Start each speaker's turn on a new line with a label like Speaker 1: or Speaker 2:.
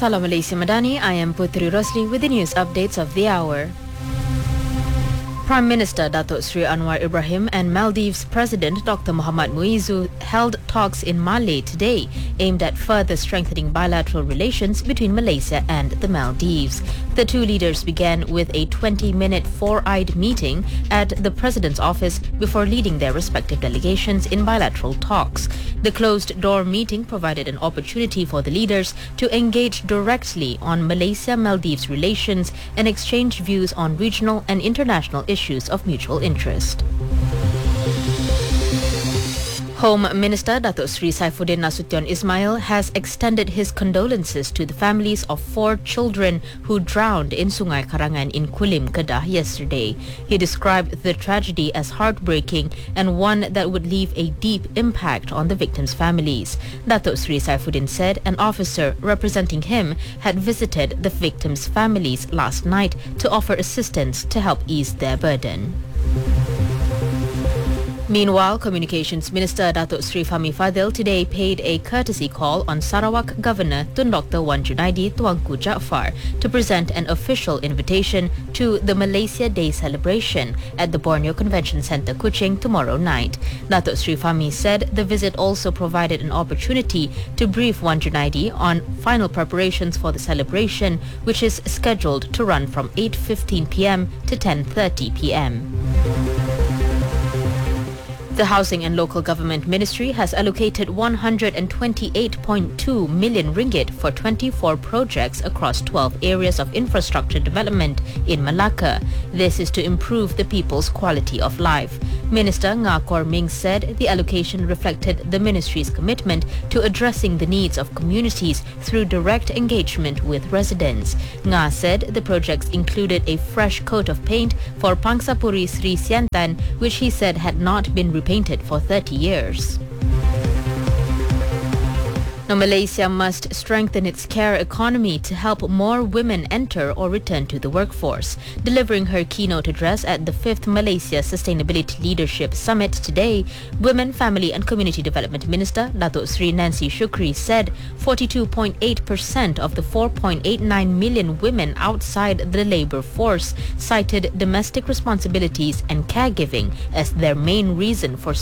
Speaker 1: Salam Malaysia Madani, I am Putri Rosli with the news updates of the hour. Prime Minister Datuk Sri Anwar Ibrahim and Maldives President Dr. Muhammad Muizzu held talks in Malé today aimed at further strengthening bilateral relations between Malaysia and the Maldives. The two leaders began with a 20-minute four-eyed meeting at the President's office before leading their respective delegations in bilateral talks. The closed-door meeting provided an opportunity for the leaders to engage directly on Malaysia-Maldives relations and exchange views on regional and international issues of mutual interest. Home Minister Datuk Sri Saifuddin Nasution Ismail has extended his condolences to the families of 4 children who drowned in Sungai Karangan in Kulim, Kedah yesterday. He described the tragedy as heartbreaking and one that would leave a deep impact on the victims' families. Datuk Sri Saifuddin said an officer representing him had visited the victims' families last night to offer assistance to help ease their burden. Meanwhile, Communications Minister Datuk Sri Fahmi Fadil today paid a courtesy call on Sarawak Governor Tun Dr. Wan Junaidi Tuanku Jaafar to present an official invitation to the Malaysia Day celebration at the Borneo Convention Centre, Kuching tomorrow night. Datuk Sri Fahmi said the visit also provided an opportunity to brief Wan Junaidi on final preparations for the celebration, which is scheduled to run from 8:15 p.m. to 10:30 p.m. The Housing and Local Government Ministry has allocated 128.2 million ringgit for 24 projects across 12 areas of infrastructure development in Malacca. This is to improve the people's quality of life. Minister Nga Kor Ming said the allocation reflected the ministry's commitment to addressing the needs of communities through direct engagement with residents. Nga said the projects included a fresh coat of paint for Pangsapuri Sri Siantan, which he said had not been repainted for 30 years. Now, Malaysia must strengthen its care economy to help more women enter or return to the workforce. Delivering her keynote address at the 5th Malaysia Sustainability Leadership Summit today, Women, Family and Community Development Minister Datuk Sri Nancy Shukri said 42.8% of the 4.89 million women outside the labour force cited domestic responsibilities and caregiving as their main reason for